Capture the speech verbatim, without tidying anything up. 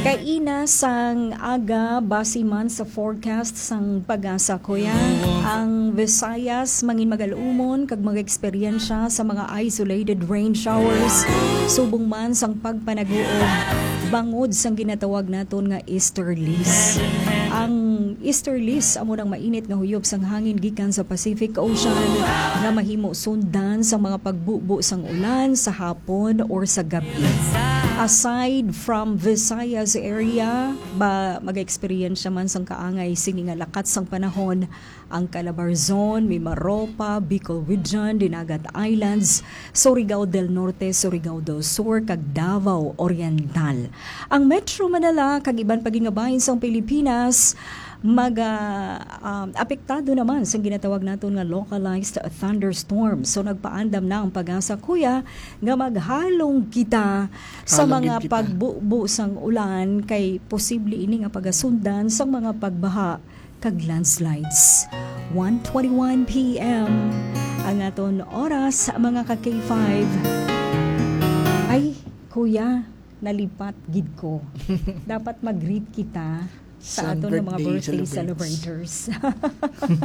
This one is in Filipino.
Kaina sang aga base man sa forecast sang pag-asa kuya, ang Visayas mangin magalumon kag mag-eksperyensya sa mga isolated rain showers subong man sang pagpanaguog bangod sang ginatawag naton nga easterlies. Ang easterlies amo nang mainit nga huyop sang hangin gikan sa Pacific Ocean nga mahimo sundan sa mga pagbubo sang ulan sa hapon or sa gabi. Aside from Visayas area, ba mag-experience man sang kaangay sini nga lakat sang panahon ang Calabarzon, Mimaropa, Bicol Region, Dinagat Islands, Surigao del Norte, Surigao del Sur, kag Davao Oriental. Ang Metro Manila kag iban pagingabahin sang Pilipinas mag uh, um, apektado naman sa ginatawag naton nga localized thunderstorm. So nagpaandam na ang pag-asa kuya nga maghalong kita sa Halong mga kita. pagbubo sang ulan kay posible ini nga pagasundan sa mga pagbaha kag landslides. one twenty-one p.m. ang aton oras mga ka-K five. Ay, kuya, nalipat gid ko. Dapat mag-greet kita sa Sa aton ng mga birthday birthday celebrates. celebrators.